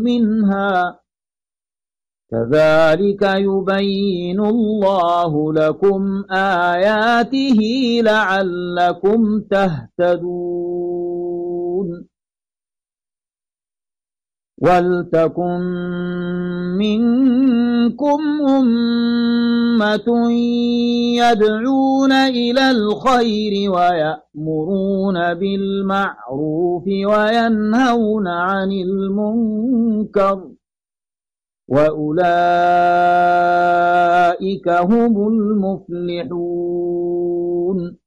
منها كذلك يبين الله لكم آياته لعلكم تهتدون ولتكن منكم أمة يدعون إلى الخير ويأمرون بالمعروف وينهون عن المنكر وأولئك هم المفلحون